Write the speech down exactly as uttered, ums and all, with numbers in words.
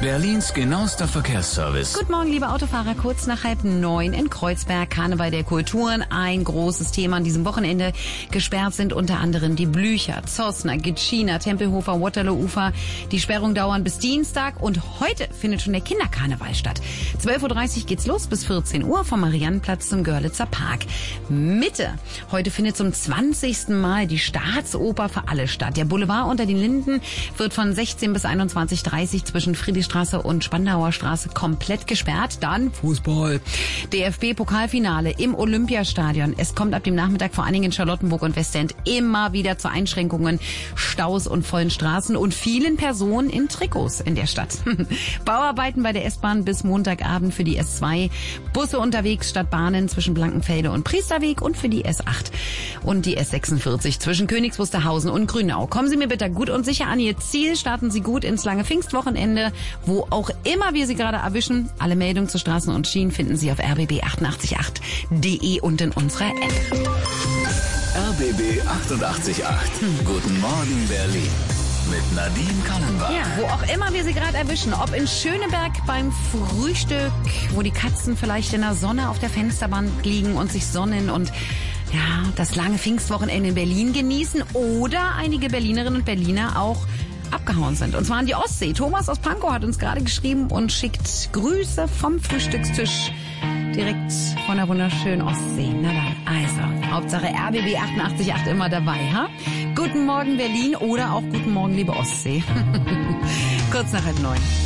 Berlins genauester Verkehrsservice. Guten Morgen, liebe Autofahrer. Kurz nach halb neun in Kreuzberg. Karneval der Kulturen. Ein großes Thema an diesem Wochenende. Gesperrt sind unter anderem die Blücher, Zossner, Gitschiner, Tempelhofer, Waterloo-Ufer. Die Sperrungen dauern bis Dienstag und heute findet schon der Kinderkarneval statt. zwölf Uhr dreißig geht's los bis vierzehn Uhr vom Mariannenplatz zum Görlitzer Park. Mitte. Heute findet zum zwanzigsten Mal die Staatsoper für alle statt. Der Boulevard unter den Linden wird von sechzehn bis einundzwanzig Uhr dreißig zwischen Friedrichstraße und Spandauer Straße komplett gesperrt. Dann Fußball. D F B-Pokalfinale im Olympiastadion. Es kommt ab dem Nachmittag vor allen Dingen in Charlottenburg und Westend immer wieder zu Einschränkungen, Staus und vollen Straßen und vielen Personen in Trikots in der Stadt. Bauarbeiten bei der S-Bahn bis Montagabend für die S zwei. Busse unterwegs statt Bahnen zwischen Blankenfelde und Priesterweg und für die S acht und die S sechsundvierzig zwischen Königs Wusterhausen und Grünau. Kommen Sie mir bitte gut und sicher an Ihr Ziel. Starten Sie gut ins lange Pfingstwochenende, wo auch immer wir Sie gerade erwischen. Alle Meldungen zu Straßen und Schienen finden Sie auf r b b achtundachtzig acht punkt d e und in unserer App. R B B achtundachtzig Komma acht. Hm. Guten Morgen, Berlin. Mit Nadine Kallenbach. Ja, wo auch immer wir Sie gerade erwischen. Ob in Schöneberg beim Frühstück, wo die Katzen vielleicht in der Sonne auf der Fensterbank liegen und sich sonnen und ja, das lange Pfingstwochenende in Berlin genießen, oder einige Berlinerinnen und Berliner auch abgehauen sind. Und zwar an die Ostsee. Thomas aus Pankow hat uns gerade geschrieben und schickt Grüße vom Frühstückstisch direkt von der wunderschönen Ostsee. Na dann, also, Hauptsache R B B achtundachtzig Komma acht immer dabei, ha? Guten Morgen Berlin oder auch guten Morgen, liebe Ostsee. Kurz nach halb neun.